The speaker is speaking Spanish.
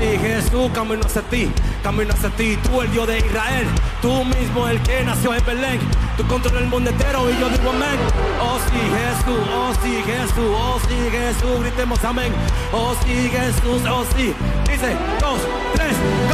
sí, Jesús, camino hacia ti, tú el Dios de Israel, tú mismo el que nació en Belén, tú controlas el mundo entero y yo digo amén. Oh sí, Jesús, oh sí, Jesús, oh sí, Jesús, gritemos amén. Oh sí, Jesús, oh sí, dice 2, 3,